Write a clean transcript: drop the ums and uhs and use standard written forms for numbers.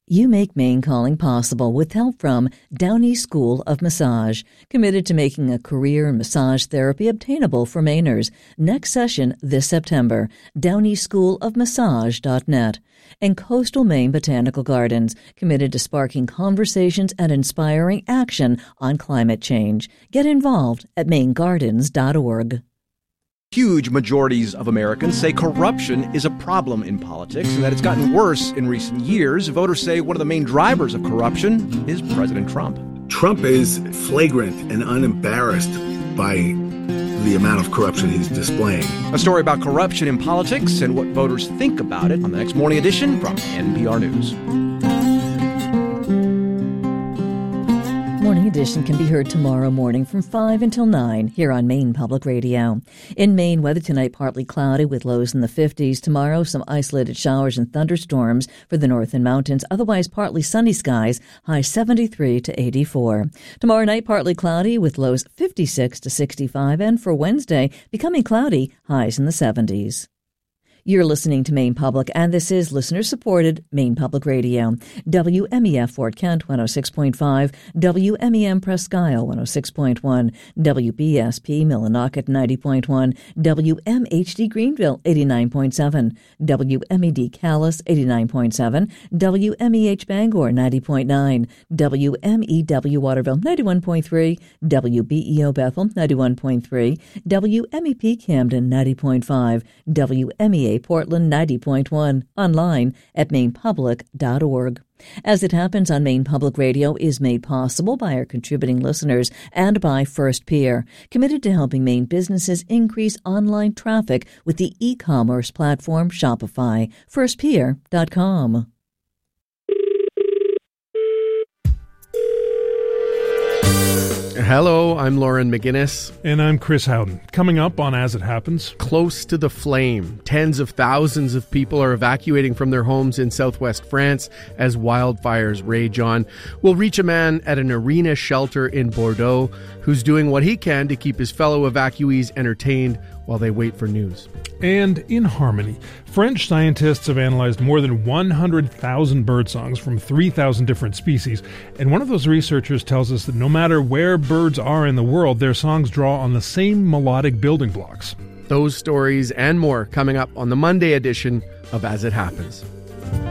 You make Maine Calling possible with help from Downey School of Massage, committed to making a career in massage therapy obtainable for Mainers. Next session this September, DowneySchoolOfMassage.net. And Coastal Maine Botanical Gardens, committed to sparking conversations and inspiring action on climate change. Get involved at mainegardens.org. Huge majorities of Americans say corruption is a problem in politics and that it's gotten worse in recent years. Voters say one of the main drivers of corruption is President Trump. Trump is flagrant and unembarrassed by the amount of corruption he's displaying. A story about corruption in politics and what voters think about it on the next Morning Edition from NPR News. Morning Edition can be heard tomorrow morning from 5 until 9 here on Maine Public Radio. In Maine, weather tonight partly cloudy with lows in the 50s. Tomorrow, some isolated showers and thunderstorms for the north and mountains. Otherwise, partly sunny skies, high 73 to 84. Tomorrow night, partly cloudy with lows 56 to 65. And for Wednesday, becoming cloudy, highs in the 70s. You're listening to Maine Public, and this is listener-supported Maine Public Radio. WMEF Fort Kent, 106.5, WMEM Presque Isle, 106.1, WBSP Millinocket, 90.1, WMHD Greenville, 89.7, WMED Calais, 89.7, WMEH Bangor, 90.9, WMEW Waterville, 91.3, WBEO Bethel, 91.3, WMEP Camden, 90.5, WMEA Portland 90.1, online at mainepublic.org. As It Happens on Maine Public Radio is made possible by our contributing listeners and by First Peer, committed to helping Maine businesses increase online traffic with the e-commerce platform Shopify. firstpeer.com. Hello, I'm Lauren McGinnis. And I'm Chris Howden. Coming up on As It Happens. Close to the flame. Tens of thousands of people are evacuating from their homes in southwest France as wildfires rage on. We'll reach a man at an arena shelter in Bordeaux who's doing what he can to keep his fellow evacuees entertained while they wait for news. And in harmony, French scientists have analyzed more than 100,000 bird songs from 3,000 different species. And one of those researchers tells us that no matter where birds are in the world, their songs draw on the same melodic building blocks. Those stories and more coming up on the Monday edition of As It Happens.